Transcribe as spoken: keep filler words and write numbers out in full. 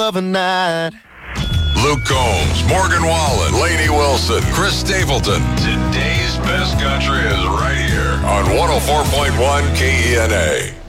of a night. Luke Combs, Morgan Wallen, Lainey Wilson, Chris Stapleton. Today's best country is right here on one oh four point one K E N A.